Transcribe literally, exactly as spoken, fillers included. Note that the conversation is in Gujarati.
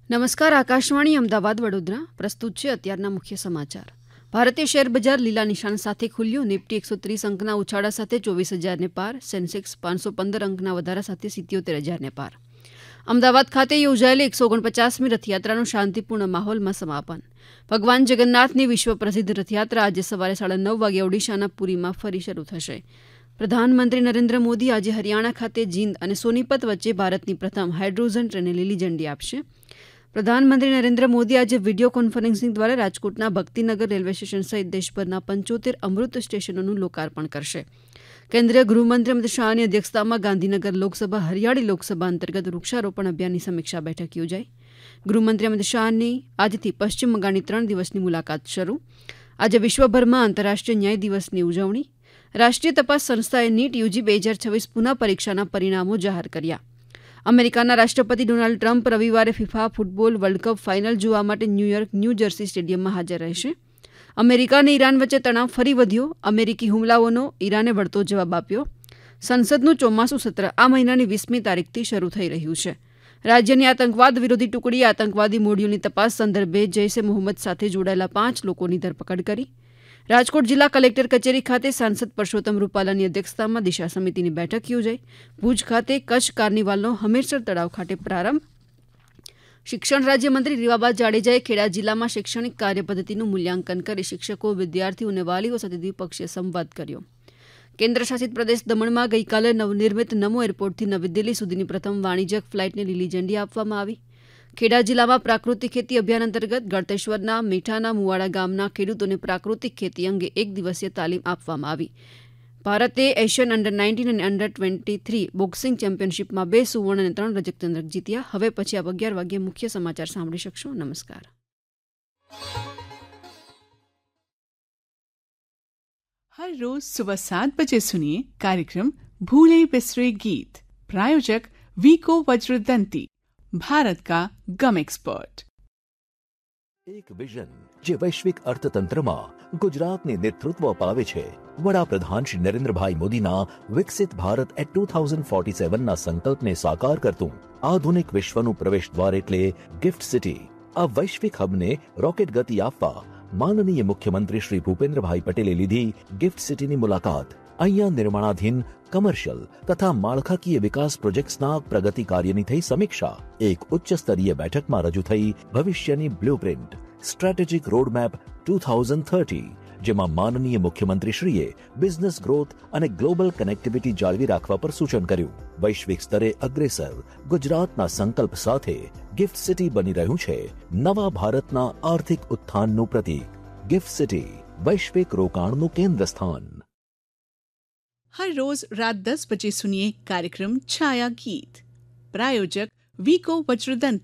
નમસ્કાર. આકાશવાણી અમદાવાદ વડોદરા પ્રસ્તુત છે અત્યારના મુખ્ય સમાચાર. ભારતીય શેર બજાર લીલા નિશાન સાથે ખુલ્યું. નિફ્ટી એકસો ત્રીસ અંકના ઉછાળા સાથે ચોવીસ હજારને પાર. સેન્સેક્સ પાંચસો પંદર અંકના વધારા સાથે સિત્યોતેર હજારને પાર. અમદાવાદ ખાતે યોજાયેલી એકસો ઓગણપચાસમી રથયાત્રાનું શાંતિપૂર્ણ માહોલમાં સમાપન. ભગવાન જગન્નાથની વિશ્વ પ્રસિદ્ધ રથયાત્રા આજે સવારે સાડા નવ વાગે ઓડિશાના પુરીમાં ફરી શરૂ થશે. પ્રધાનમંત્રી નરેન્દ્ર મોદી આજે હરિયાણા ખાતે જીંદ અને સોનીપત વચ્ચે ભારતની પ્રથમ હાઇડ્રોજન ટ્રેનને લીલી ઝંડી આપશે. પ્રધાનમંત્રી નરેન્દ્ર મોદી આજે વિડીયો કોન્ફરન્સિંગ દ્વારા રાજકોટના ભક્તિનગર રેલવે સ્ટેશન સહિત દેશભરના પંચોતેર અમૃત સ્ટેશનોનું લોકાર્પણ કરશે. કેન્દ્રીય ગૃહમંત્રી અમિત શાહની અધ્યક્ષતામાં ગાંધીનગર લોકસભા હરિયાળી લોકસભા અંતર્ગત વૃક્ષારોપણ અભિયાનની સમીક્ષા બેઠક યોજાઈ. ગૃહમંત્રી અમિત શાહની આજથી પશ્ચિમ બંગાળની ત્રણ દિવસની મુલાકાત શરૂ. આજે વિશ્વભરમાં આંતરરાષ્ટ્રીય ન્યાય દિવસની ઉજવણી. રાષ્ટ્રીય તપાસ સંસ્થાએ નીટ યુજી બે હજાર છવ્વીસ પુનઃ પરીક્ષાના પરિણામો જાહેર કર્યા. અમેરિકાના રાષ્ટ્રપતિ ડોનાલ્ડ ટ્રમ્પ રવિવારે FIFA football world cup final જોવા માટે ન્યૂયોર્ક ન્યૂ જર્સી સ્ટેડિયમમાં હાજર રહેશે. અમેરિકા અને ઈરાન વચ્ચે તણાવ ફરી વધ્યો. અમેરિકી હુમલાઓનો ઈરાને વળતો જવાબ આપ્યો. સંસદનું ચોમાસું સત્ર આ મહિનાની વીસમી તારીખથી શરૂ થઈ રહ્યું છે. રાજ્યની આતંકવાદ વિરોધી ટુકડીએ આતંકવાદી મોડ્યુલની તપાસ સંદર્ભે જૈશે મોહમ્મદ સાથે જોડાયેલા પાંચ લોકોની ધરપકડ કરી. રાજકોટ જિલ્લા કલેક્ટર કચેરી ખાતે સાંસદ પરસોત્તમ રૂપાલાની અધ્યક્ષતામાં દિશા સમિતિની બેઠક યોજાઈ. ભુજ ખાતે કચ્છ કાર્નિવાલનો હમીરસર તળાવ ખાતે પ્રારંભ. શિક્ષણ રાજ્યમંત્રી રીવાબા જાડેજાએ ખેડા જિલ્લામાં શૈક્ષણિક કાર્યપદ્ધતિનું મૂલ્યાંકન કરી શિક્ષકો, વિદ્યાર્થીઓ અને વાલીઓ સાથે દ્વિપક્ષીય સંવાદ કર્યો. કેન્દ્ર શાસિત પ્રદેશ દમણમાં ગઈકાલે નવનિર્મિત નમો એરપોર્ટથી નવી દિલ્હી સુધીની પ્રથમ વાણિજ્યક ફ્લાઇટને લીલી ઝંડી આપવામાં આવી. ખેડા જિલ્લામાં પ્રાકૃતિક ખેતી અભિયાન અંતર્ગત ગળતેશ્વરના મીઠાના મુવાડા ગામના ખેડૂતોને પ્રાકૃતિક ખેતી અંગે એક દિવસીય તાલીમ આપવામાં આવી. ભારતે એશિયન અંડર નાઇન્ટીન અને અંડર ટ્વેન્ટી થ્રી બોક્સિંગ ચેમ્પિયનશિપમાં બે સુવર્ણ અને ત્રણ રજત ચંદ્રક જીત્યા. હવે પછી આપ અગિયાર વાગ્યે મુખ્ય સમાચાર સાંભળી શકશો. નમસ્કાર. हर रोज सुबह सात बजे सुनिए कार्यक्रम भूले बिसरे गीत. प्रायोजक वीको वज्रदंती, भारत का गम एक्सपर्ट. એક વિઝન જે વૈશ્વિક અર્થતંત્રમાં ગુજરાતને નેતૃત્વ અપાવે છે. વડાપ્રધાન શ્રી નરેન્દ્રભાઈ મોદીના વિકસિત Bharat at two thousand forty સેવનના સંકલ્પને સાકાર કરતું આધુનિક વિશ્વનું પ્રવેશ દ્વાર એટલે ગિફ્ટ સિટી. આ વૈશ્વિક હબને રોકેટ ગતિ આપવા માનનીય મુખ્યમંત્રી શ્રી ભૂપેન્દ્રભાઈ પટેલે લીધી ગિફ્ટ સિટીની મુલાકાત. અહીંયા નિર્માણાધીન કમર્શિયલ તથા માળખાકીય વિકાસ પ્રોજેક્ટ્સના પ્રગતિ કાર્યની થઈ સમીક્ષા. એક ઉચ્ચ સ્તરીય બેઠકમાં રજૂ થઈ ભવિષ્યની blueprint strategic roadmap two thousand thirty, જેમાં માનનીય મુખ્યમંત્રીશ્રીએ બિઝનેસ ગ્રોથ અને ગ્લોબલ કનેક્ટિવિટી જાળવી રાખવા પર સૂચન કર્યું. વૈશ્વિક સ્તરે અગ્રેસર ગુજરાતના સંકલ્પ સાથે ગિફ્ટ સિટી બની રહ્યું છે નવા ભારતના આર્થિક ઉત્થાનનું પ્રતીક. ગિફ્ટ સિટી વૈશ્વિક રોકાણનું કેન્દ્ર સ્થાન. हर रोज रात दस बजे सुनिए कार्यक्रम छाया गीत. प्रायोजक वीको वज्रदंती,